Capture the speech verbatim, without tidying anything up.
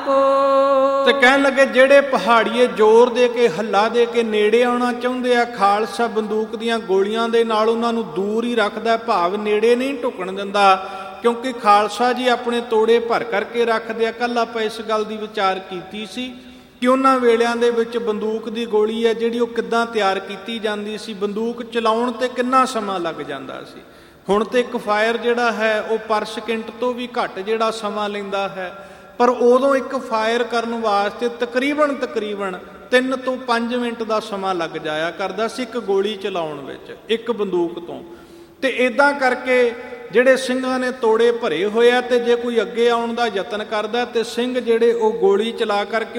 ਕੋ। ਤੇ ਕਹਿਣ ਲੱਗੇ ਜਿਹੜੇ ਪਹਾੜੀਏ ਜ਼ੋਰ ਦੇ ਕੇ ਹੱਲਾ ਦੇ ਕੇ ਨੇੜੇ ਆਉਣਾ ਚਾਹੁੰਦੇ ਆ, ਖਾਲਸਾ ਬੰਦੂਕ ਦੀਆਂ ਗੋਲੀਆਂ ਦੇ ਨਾਲ ਉਹਨਾਂ ਨੂੰ ਦੂਰ ਹੀ ਰੱਖਦਾ, ਭਾਵ ਨੇੜੇ ਨਹੀਂ ਢੁਕਣ ਦਿੰਦਾ, ਕਿਉਂਕਿ ਖਾਲਸਾ ਜੀ ਆਪਣੇ ਤੋੜੇ ਭਰ ਕਰਕੇ ਰੱਖਦੇ ਆ। ਕੱਲ੍ਹ ਆਪਾਂ ਇਸ ਗੱਲ ਦੀ ਵਿਚਾਰ ਕੀਤੀ ਸੀ ਕਿ ਉਹਨਾਂ ਵੇਲਿਆਂ ਦੇ ਵਿੱਚ ਬੰਦੂਕ ਦੀ ਗੋਲੀ ਹੈ ਜਿਹੜੀ ਉਹ ਕਿੱਦਾਂ ਤਿਆਰ ਕੀਤੀ ਜਾਂਦੀ ਸੀ, ਬੰਦੂਕ ਚਲਾਉਣ 'ਤੇ ਕਿੰਨਾ ਸਮਾਂ ਲੱਗ ਜਾਂਦਾ ਸੀ। ਹੁਣ ਤੇ ਇੱਕ ਫਾਇਰ ਜਿਹੜਾ ਹੈ ਉਹ ਪਰ ਸਕਿੰਟ ਤੋਂ ਵੀ ਘੱਟ ਜਿਹੜਾ ਸਮਾਂ ਲੈਂਦਾ ਹੈ, ਪਰ ਉਦੋਂ ਇੱਕ ਫਾਇਰ ਕਰਨ ਵਾਸਤੇ ਤਕਰੀਬਨ ਤਕਰੀਬਨ ਤਿੰਨ ਤੋਂ ਪੰਜ ਮਿੰਟ ਦਾ ਸਮਾਂ ਲੱਗ ਜਾਇਆ ਕਰਦਾ ਸੀ ਇੱਕ ਗੋਲੀ ਚਲਾਉਣ ਵਿੱਚ, ਇੱਕ ਬੰਦੂਕ ਤੋਂ। ਤੇ ਇੱਦਾਂ ਕਰਕੇ ਜਿਹੜੇ ਸਿੰਘਾਂ ਨੇ ਤੋੜੇ ਭਰੇ ਹੋਏ ਆ, ਤੇ ਜੇ ਕੋਈ ਅੱਗੇ ਆਉਣ ਦਾ ਯਤਨ ਕਰਦਾ ਤੇ ਸਿੰਘ ਜਿਹੜੇ ਉਹ ਗੋਲੀ ਚਲਾ ਕਰਕੇ